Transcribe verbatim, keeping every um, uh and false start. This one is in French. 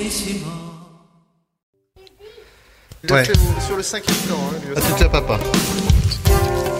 Il a Ouais. fait au- sur le cinquième temps. Hein, lui Ah, aussi. c'est déjà papa.